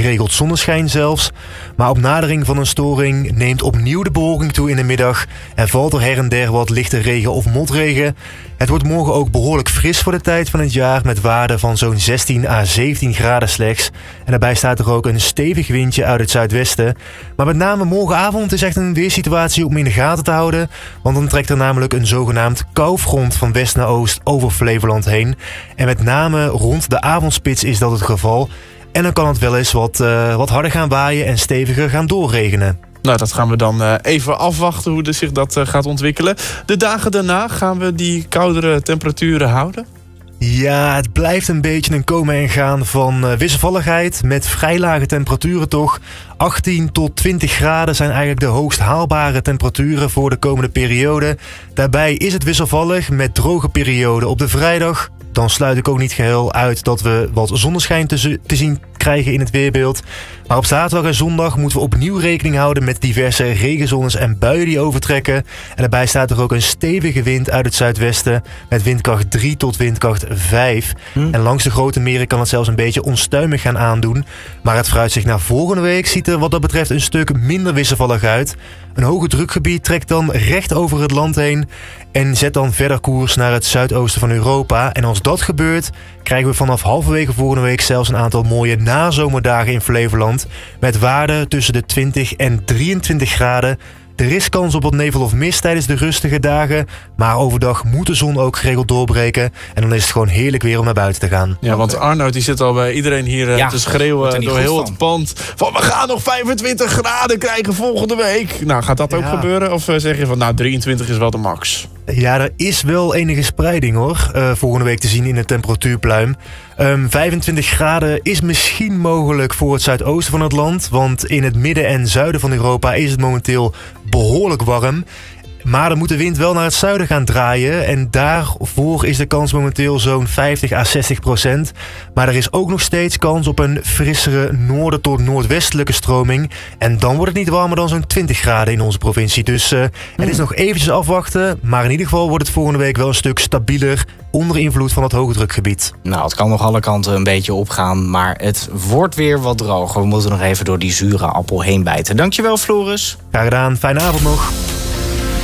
geregeld zonneschijn zelfs. Maar op nadering van een storing neemt opnieuw de bewolking toe in de middag en valt er her en der wat lichte regen of motregen. Het wordt morgen ook behoorlijk fris voor de tijd van het jaar met waarden van zo'n 16 à 17 graden slechts. En daarbij staat er ook een stevig windje uit het zuidwesten. Maar met name morgenavond is echt een weersituatie om in de gaten te houden. Want dan trekt er namelijk een zogenaamd koufront van west naar oost over Flevoland heen. En met name rond de avondspits is dat het geval. En dan kan het wel eens wat harder gaan waaien en steviger gaan doorregenen. Nou, dat gaan we dan even afwachten hoe zich dat gaat ontwikkelen. De dagen daarna gaan we die koudere temperaturen houden? Ja, het blijft een beetje een komen en gaan van wisselvalligheid met vrij lage temperaturen toch. 18 tot 20 graden zijn eigenlijk de hoogst haalbare temperaturen voor de komende periode. Daarbij is het wisselvallig met droge perioden op de vrijdag. Dan sluit ik ook niet geheel uit dat we wat zonneschijn te zien krijgen in het weerbeeld. Maar op zaterdag en zondag moeten we opnieuw rekening houden met diverse regenzones en buien die overtrekken. En daarbij staat er ook een stevige wind uit het zuidwesten met windkracht 3 tot windkracht 5. En langs de grote meren kan het zelfs een beetje onstuimig gaan aandoen. Maar het vooruitzicht naar volgende week ziet er wat dat betreft een stuk minder wisselvallig uit. Een hoge drukgebied trekt dan recht over het land heen en zet dan verder koers naar het zuidoosten van Europa. En als dat gebeurt, krijgen we vanaf halverwege volgende week zelfs een aantal mooie nazomerdagen in Flevoland. Met waarden tussen de 20 en 23 graden. Er is kans op wat nevel of mist tijdens de rustige dagen. Maar overdag moet de zon ook geregeld doorbreken. En dan is het gewoon heerlijk weer om naar buiten te gaan. Ja, want Arnoud die zit al bij iedereen hier te schreeuwen door heel het pand. Van we gaan nog 25 graden krijgen volgende week. Nou, gaat dat ook gebeuren? Of zeg je van nou 23 is wel de max? Ja, er is wel enige spreiding hoor. Volgende week te zien in de temperatuurpluim. 25 graden is misschien mogelijk voor het zuidoosten van het land. Want in het midden en zuiden van Europa is het momenteel behoorlijk warm. Maar dan moet de wind wel naar het zuiden gaan draaien. En daarvoor is de kans momenteel zo'n 50 à 60%. Maar er is ook nog steeds kans op een frissere noorden tot noordwestelijke stroming. En dan wordt het niet warmer dan zo'n 20 graden in onze provincie. Dus het is nog eventjes afwachten. Maar in ieder geval wordt het volgende week wel een stuk stabieler onder invloed van het hoge drukgebied. Nou, het kan nog alle kanten een beetje opgaan. Maar het wordt weer wat droger. We moeten nog even door die zure appel heen bijten. Dankjewel, Floris. Graag gedaan. Fijne avond nog.